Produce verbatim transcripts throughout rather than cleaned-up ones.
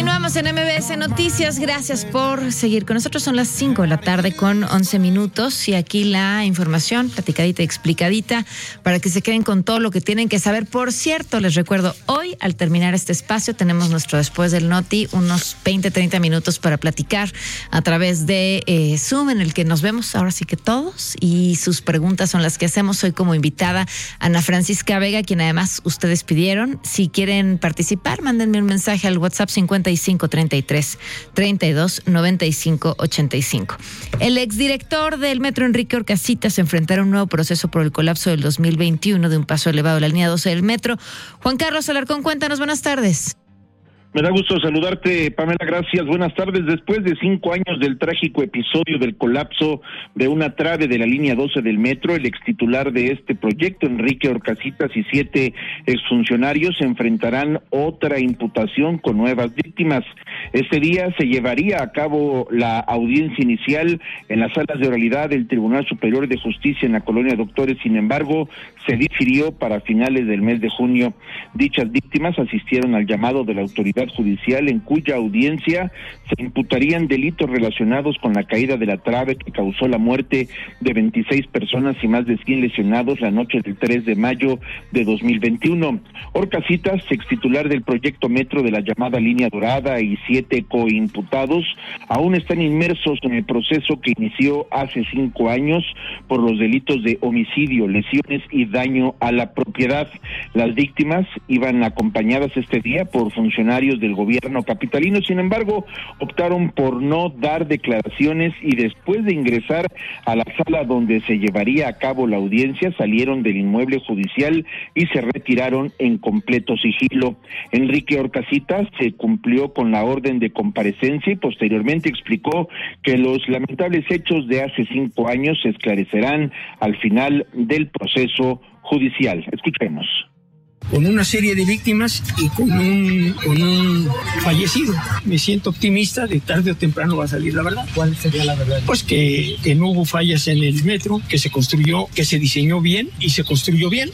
Continuamos en M B S Noticias. Gracias por seguir con nosotros. Son las cinco de la tarde con once minutos y aquí la información platicadita y explicadita para que se queden con todo lo que tienen que saber. Por cierto, les recuerdo, hoy al terminar este espacio tenemos nuestro Después del Noti, unos veinte, treinta minutos para platicar a través de eh, Zoom, en el que nos vemos ahora sí que todos, y sus preguntas son las que hacemos. Hoy como invitada Ana Francisca Vega, quien además ustedes pidieron. Si quieren participar, mándenme un mensaje al WhatsApp cincuenta y cinco, treinta y tres, treinta y dos, noventa y cinco, ochenta y cinco. El exdirector del Metro, Enrique Orcasitas, se enfrentará a un nuevo proceso por el colapso del dos mil veintiuno de un paso elevado de la línea doce del Metro. Juan Carlos Alarcón, cuéntanos, buenas tardes. Me da gusto saludarte, Pamela, gracias. Buenas tardes. Después de cinco años del trágico episodio del colapso de una trave de la línea doce del metro, el extitular de este proyecto, Enrique Orcasitas, y siete exfuncionarios se enfrentarán otra imputación con nuevas víctimas. Este día se llevaría a cabo la audiencia inicial en las salas de oralidad del Tribunal Superior de Justicia en la colonia Doctores. Sin embargo, se difirió para finales del mes de junio. Dichas víctimas asistieron al llamado de la autoridad judicial, en cuya audiencia se imputarían delitos relacionados con la caída de la trave que causó la muerte de veintiséis personas y más de cien lesionados la noche del tres de mayo de dos mil veintiuno. Orcasitas, extitular del proyecto Metro de la llamada Línea Dorada, y siete coimputados aún están inmersos en el proceso que inició hace cinco años por los delitos de homicidio, lesiones y daño a la propiedad. Las víctimas iban acompañadas este día por funcionarios del gobierno capitalino. Sin embargo, optaron por no dar declaraciones y después de ingresar a la sala donde se llevaría a cabo la audiencia, salieron del inmueble judicial y se retiraron en completo sigilo. Enrique Orcasitas se cumplió con la orden de comparecencia y posteriormente explicó que los lamentables hechos de hace cinco años se esclarecerán al final del proceso judicial. Escuchemos. Con una serie de víctimas y con un, con un fallecido. Me siento optimista de tarde o temprano va a salir la verdad. ¿Cuál sería la verdad? Pues que, que no hubo fallas en el metro, que se construyó, que se diseñó bien y se construyó bien.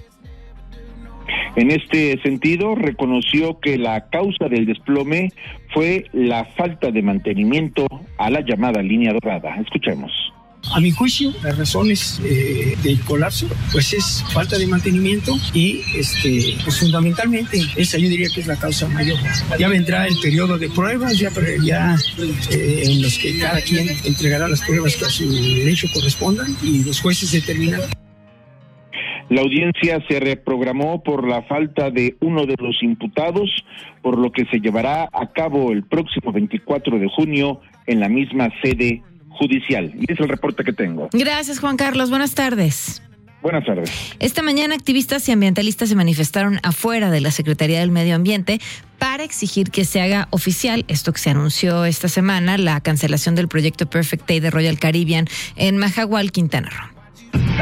En este sentido, reconoció que la causa del desplome fue la falta de mantenimiento a la llamada Línea Dorada. Escuchemos. A mi juicio, las razones eh, del colapso, pues es falta de mantenimiento y, este, pues fundamentalmente, esa yo diría que es la causa mayor. Ya vendrá el periodo de pruebas, ya, ya eh, en los que cada quien entregará las pruebas que a su derecho correspondan y los jueces determinarán. La audiencia se reprogramó por la falta de uno de los imputados, por lo que se llevará a cabo el próximo veinticuatro de junio en la misma sede judicial. Y es el reporte que tengo. Gracias, Juan Carlos. Buenas tardes. Buenas tardes. Esta mañana activistas y ambientalistas se manifestaron afuera de la Secretaría del Medio Ambiente para exigir que se haga oficial esto que se anunció esta semana, la cancelación del proyecto Perfect Day de Royal Caribbean en Majahual, Quintana Roo.